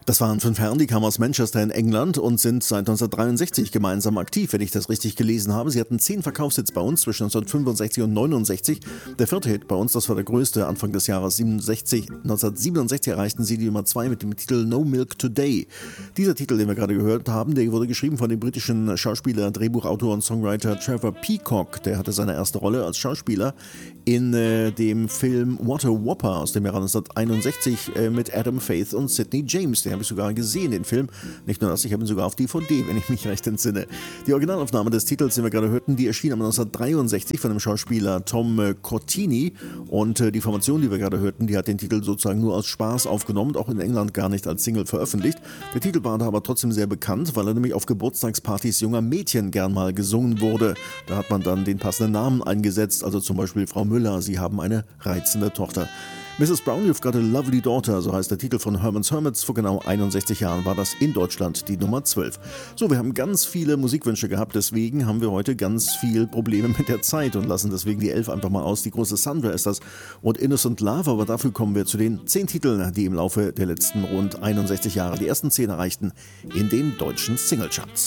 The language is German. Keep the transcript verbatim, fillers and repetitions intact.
Das waren fünf Herren, die kamen aus Manchester in England und sind seit neunzehnhundertdreiundsechzig gemeinsam aktiv, wenn ich das richtig gelesen habe. Sie hatten zehn Verkaufshits bei uns zwischen neunzehnhundertfünfundsechzig und neunundsechzig. Der vierte Hit bei uns, das war der größte, Anfang des Jahres siebenundsechzig. neunzehnhundertsiebenundsechzig erreichten sie die Nummer zwei mit dem Titel No Milk Today. Dieser Titel, den wir gerade gehört haben, der wurde geschrieben von dem britischen Schauspieler, Drehbuchautor und Songwriter Trevor Peacock. Der hatte seine erste Rolle als Schauspieler in äh, dem Film What a Whopper aus dem Jahr neunzehnhunderteinundsechzig äh, mit Adam Faith und Sidney James. Den habe ich sogar gesehen, den Film. Nicht nur das, ich habe ihn sogar auf D V D, wenn ich mich recht entsinne. Die Originalaufnahme des Titels, den wir gerade hörten, die erschien am neunzehnhundertdreiundsechzig von dem Schauspieler Tom äh, Cortini. Und äh, die Formation, die wir gerade hörten, die hat den Titel sozusagen nur aus Spaß aufgenommen, auch in England gar nicht als Single veröffentlicht. Der Titel war da aber trotzdem sehr bekannt, weil er nämlich auf Geburtstagspartys junger Mädchen gern mal gesungen wurde. Da hat man dann den passenden Namen eingesetzt, also zum Beispiel Frau Müller, Sie haben eine reizende Tochter. Misses Brown, You've Got a Lovely Daughter, so heißt der Titel von Herman's Hermits. Vor genau einundsechzig Jahren war das in Deutschland die Nummer zwölf. So, wir haben ganz viele Musikwünsche gehabt, deswegen haben wir heute ganz viel Probleme mit der Zeit und lassen deswegen die elf einfach mal aus. Die große Sandra ist das und Innocent Love, aber dafür kommen wir zu den zehn Titeln, die im Laufe der letzten rund einundsechzig Jahre die ersten zehn erreichten in den deutschen Singlecharts.